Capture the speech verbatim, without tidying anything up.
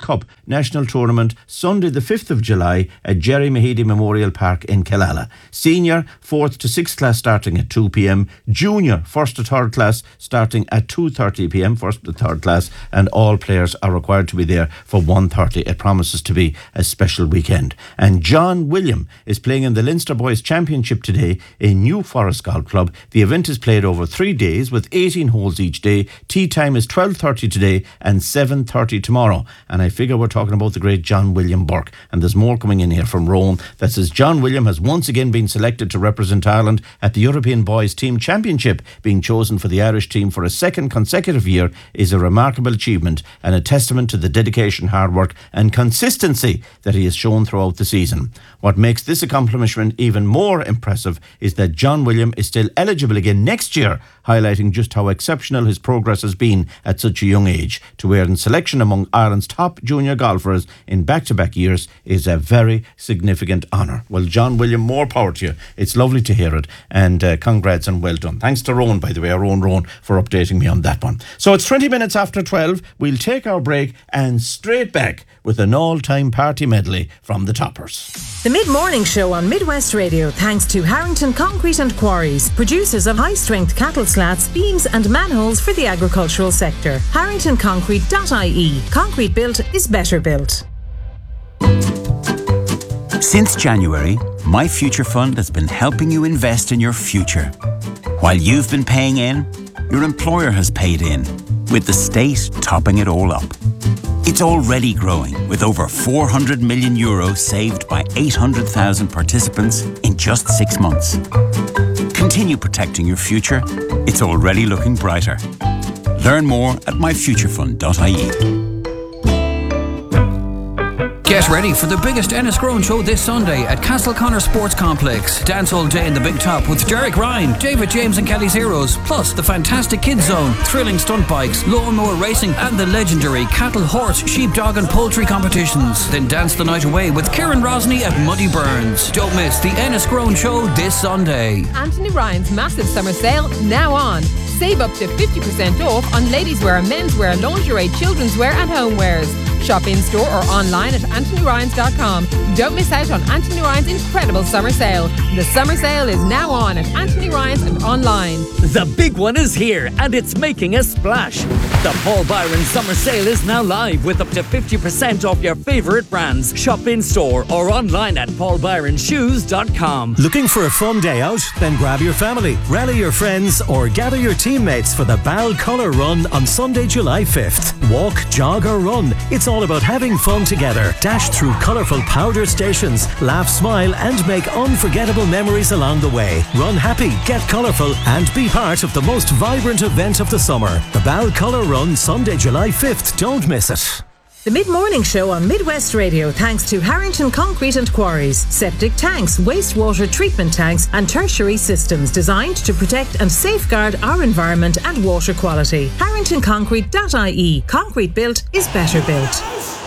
Cup National Tournament Sunday the fifth of July at Jerry Mahedy Memorial Park in Killala. Senior fourth to sixth class starting at two p.m. Junior first to third class starting at two thirty p.m. first to third class, and all players are required to be there for one thirty. It promises to be a special weekend. And John William is playing in the Leinster Boys Championship today in New Forest Golf Club. The event is played over three days with eighteen holes each day. Tee time is twelve thirty today and seven thirty tomorrow. And I figure we're talking about the great John William Burke. And there's more coming in here from Rowan that says John William has once again been selected to represent Ireland at the European Boys Team Championship. Being chosen for the Irish team for a second consecutive year is a remarkable achievement and a testament to the dedication, hard work and consistency that he has shown throughout the season. What makes this accomplishment even more impressive is that John William is still eligible again next year, highlighting just how exceptional his progress has been at such a young age. To earn selection among Ireland's top junior golfers in back-to-back years is a very significant honour. Well, John William, more power to you. It's lovely to hear it, and uh, congrats and well done. Thanks to Rowan, by the way, our own Rowan, for updating me on that one. So it's twenty minutes after twelve. We'll take our break and straight back with an all-time party medley from the Toppers. The Mid-Morning Show on Midwest Radio, thanks to Harrington Concrete and Quarries, producers of high-strength cattle slats, beams and manholes for the agricultural sector. harrington concrete dot I E. Concrete built is better built. Since January, My Future Fund has been helping you invest in your future. While you've been paying in, your employer has paid in, with the state topping it all up. It's already growing, with over four hundred million euros saved by eight hundred thousand participants in just six months. Continue protecting your future. It's already looking brighter. Learn more at my future fund dot I E. Get ready for the biggest Enniscrone show this Sunday at Castleconnor Sports Complex. Dance all day in the Big Top with Derek Ryan, David James and Kelly's Heroes, plus the fantastic Kids Zone, thrilling stunt bikes, lawnmower racing and the legendary cattle, horse, sheep, dog and poultry competitions. Then dance the night away with Kieran Rosny at Muddy Burns. Don't miss the Enniscrone show this Sunday. Anthony Ryan's massive summer sale now on. Save up to fifty percent off on ladies' wear, men's wear, lingerie, children's wear and homewares. Shop in store or online at anthony ryans dot com. Don't miss out on Anthony Ryan's incredible summer sale. The summer sale is now on at Anthony Ryan's and online. The big one is here and it's making a splash. The Paul Byron summer sale is now live with up to fifty percent off your favourite brands. Shop in store or online at paul byron shoes dot com. Looking for a fun day out? Then grab your family, rally your friends or gather your teammates for the Bal Colour Run on Sunday, July fifth. Walk, jog or run. It's all about having fun together. Dash through colourful powder stations, laugh, smile and make unforgettable memories along the way. Run happy, get colourful and be part of the most vibrant event of the summer. The Bal Colour Run, Sunday, July fifth. Don't miss it. The Mid-Morning Show on Midwest Radio, thanks to Harrington Concrete and Quarries. Septic tanks, wastewater treatment tanks and tertiary systems designed to protect and safeguard our environment and water quality. harrington concrete dot I E. Concrete built is better built.